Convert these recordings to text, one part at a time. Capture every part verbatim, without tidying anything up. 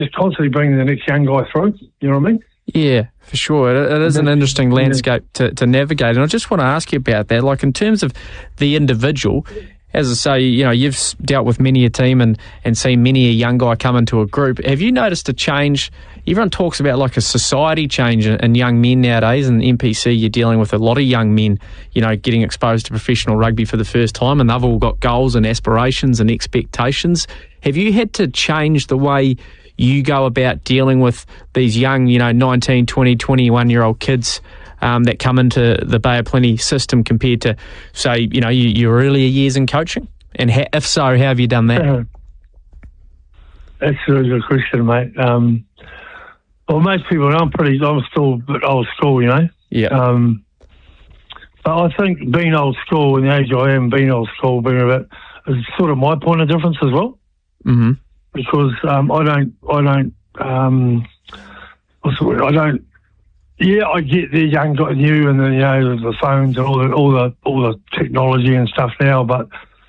just constantly bringing the next young guy through. You know what I mean? Yeah, for sure. It, it is an interesting landscape to, to navigate. And I just want to ask you about that. Like, in terms of the individual, as I say, you know, you've dealt with many a team and, and seen many a young guy come into a group. Have you noticed a change? Everyone talks about like a society change in, in young men nowadays. And N P C, you're dealing with a lot of young men, you know, getting exposed to professional rugby for the first time, and they've all got goals and aspirations and expectations. Have you had to change the way you go about dealing with these young, you know, nineteen, twenty, twenty-one-year-old kids um, that come into the Bay of Plenty system compared to, say, you know, you, your earlier years in coaching? And ha- if so, how have you done that? Uh, that's a really good question, mate. Um, well, most people, I'm pretty, I'm still a bit old school, you know? Yeah. Um, but I think being old school, in the age I am, being old school, being a bit, is sort of my point of difference as well. Mm-hmm. Because um, I don't, I don't, um, what's the word? I don't. Yeah, I get the young got new and the you know the phones and all the all the all the technology and stuff now, but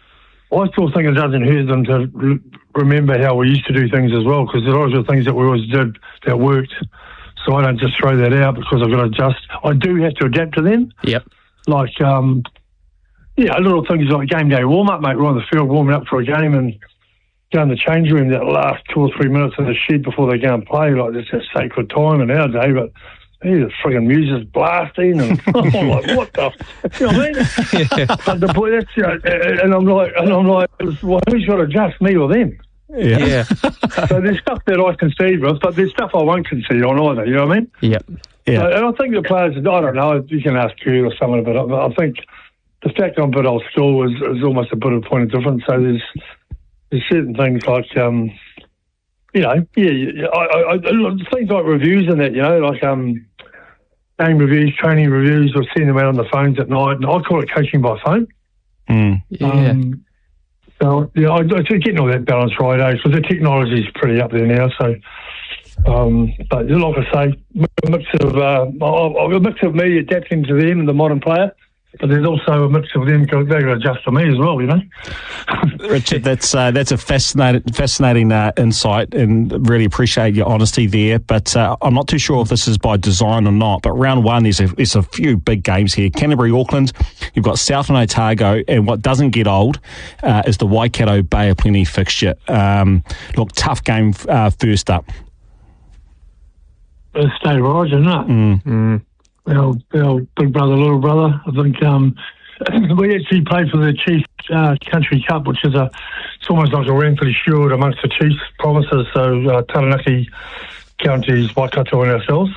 I still think it doesn't hurt them to re- remember how we used to do things as well. Because there are lots of things that we always did that worked, so I don't just throw that out because I've got to adjust. I do have to adapt to them. Yep. Like, um, yeah, little things like game day warm up, mate. We're on the field warming up for a game and go in the change room that last two or three minutes in the shed before they go and play, like it's a sacred time in our day, but hey, the frigging music's blasting and I'm like, what the f-? You know what I mean? Yeah. But the boy, that's, you know, and I'm like, and I'm like, well, who's got to adjust, me or them? Yeah. yeah. So there's stuff that I concede with, but there's stuff I won't concede on either, you know what I mean? Yep. Yeah. So, and I think the players, I don't know, you can ask Kurt or someone about it, but I think the fact I'm a bit old school is, is almost a bit of a point of difference. So there's, There's certain things like, um, you know, yeah, I, I, I, things like reviews and that, you know, like um, game reviews, training reviews, or seeing them out on the phones at night. And I call it coaching by phone. Mm. Yeah. Um, so, yeah, I, I getting all that balance right, eh? Because the technology is pretty up there now. So, um, but like I say, a mix of uh, a mix of me adapting to them and the modern player. But there's also a mix of them because they've got to adjust to me as well, you know. Richard, that's uh, that's a fascinating fascinating uh, insight, and really appreciate your honesty there. But uh, I'm not too sure if this is by design or not. But round one, there's a, there's a few big games here. Canterbury, Auckland. You've got Southland, Otago, and what doesn't get old uh, is the Waikato Bay of Plenty fixture. Um, look, tough game uh, first up. The state of origin, isn't it? Mm. Mm. Our, our big brother, little brother. I think um, we actually played for the Chiefs uh, Country Cup, which is a, it's almost like a Ranford Shield amongst the Chiefs provinces. So uh, Taranaki counties, Waikato and ourselves.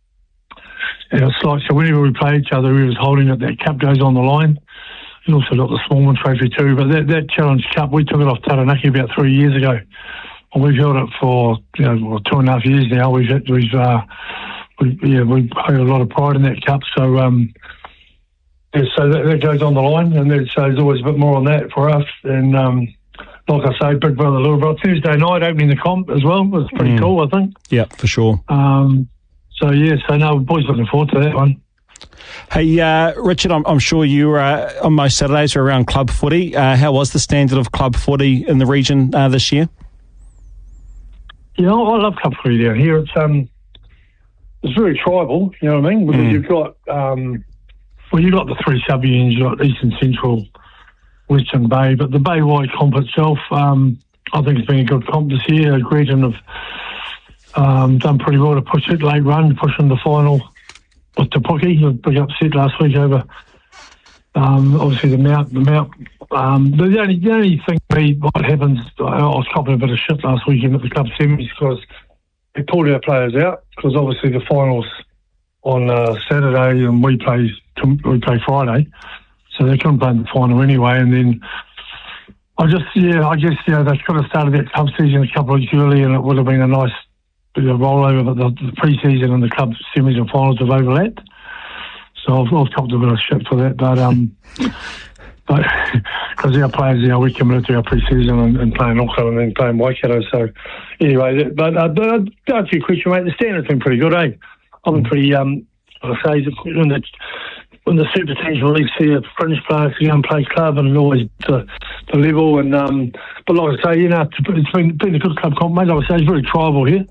And it's like, so whenever we play each other, we was holding it, that cup goes on the line. We also got the Smallman Trophy too, but that, that Challenge Cup, we took it off Taranaki about three years ago. And we've held it for, you know, well, two and a half years now. We've, we've, uh, We, yeah, we have a lot of pride in that cup. So, um, yeah, so that, that goes on the line, and there's, so there's always a bit more on that for us. And um, like I say, big brother, little brother. Tuesday night opening the comp as well was pretty mm. cool, I think. Yeah, for sure. Um, so yeah, so no, boys looking forward to that one. Hey, uh, Richard, I'm, I'm sure you were uh, on most Saturdays were around club footy. Uh, how was the standard of club footy in the region uh, this year? Yeah, I love club footy down here. It's um. It's very tribal, you know what I mean? Because mm. you've got, um, well, you've got the three sub-unions, you've got Eastern Central, Western Bay, but the Bay-wide comp itself, um, I think it's been a good comp this year. Greeton have um, done pretty well to push it, late run, pushing the final with Te Puke, a big upset last week over, um, obviously, the Mount. The Mount. Um, the, only, the only thing me, what happens, I was copping a bit of shit last weekend at the club semis because they pulled our players out because obviously the finals on uh, Saturday and we play we play Friday, so they couldn't play in the final anyway. And then I just yeah, I guess yeah, they could have started that club season a couple of weeks early, and it would have been a nice bit of rollover. But the, the pre-season and the club semis and finals have overlapped, so I've, I've copped a bit of shit for that. But um, but because our players, you know, we committed to our pre-season and, and playing Auckland and then playing Waikato. So anyway, but, uh, but uh, to answer your question, mate, the standard's been pretty good, eh? I've been pretty, um, like I say, when the, when the super teams release their fringe players to go and play club and always the, the level. And um, but like I say, you know, it's been, been a good club comp, mate. Like I say, it's very tribal here.